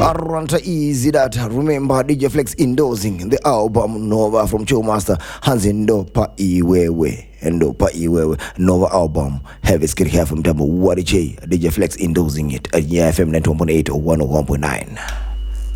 Aranta easy that. Remember DJ Flex endorsing the album Nova from Showmaster Hansi Ndopa Iwewe. Ndopa Iwewe Nova album. Heavy skill here from Tambo Wadi DJ Flex endorsing it at FM 91.8 or 101.9.